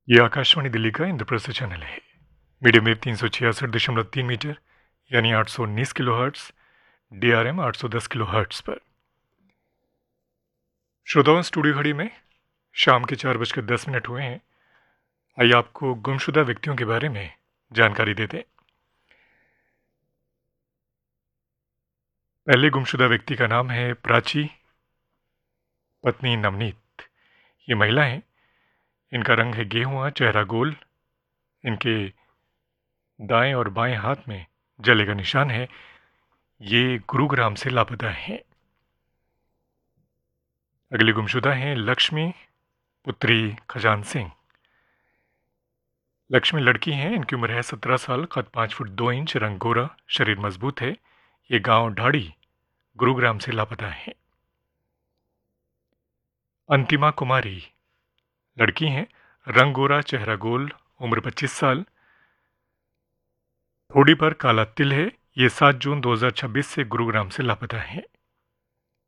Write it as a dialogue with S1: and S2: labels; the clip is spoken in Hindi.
S1: ये आकाशवाणी दिल्ली का इंद्रप्रस्थ चैनल है। मीडियम वेव 366.3 मीटर यानी 819 kilo hertz, DRM 810 kilo hertz पर। श्रोताओं, स्टूडियो घड़ी में शाम के 4:10 हुए हैं। आइए आपको गुमशुदा व्यक्तियों के बारे में जानकारी देते हैं। पहले गुमशुदा व्यक्ति का नाम है प्राची, पत्नी नवनीत। ये महिला हैं। इनका रंग है गेहुआ, चेहरा गोल। इनके दाएं और बाएं हाथ में जले का निशान है। ये गुरुग्राम से लापता हैं। अगली गुमशुदा हैं लक्ष्मी, पुत्री खजान सिंह। लक्ष्मी लड़की हैं। इनकी उम्र है 17 साल, कद 5 फुट 2 इंच, रंग गोरा, शरीर मजबूत है। ये गांव ढाड़ी, गुरुग्राम से लापता हैं। अंतिमा कुमारी लड़की हैं। रंग गोरा, चेहरा गोल, उम्र 25 साल, ठोड़ी पर काला तिल है। ये 7 जून 2026 से गुरुग्राम से लापता हैं।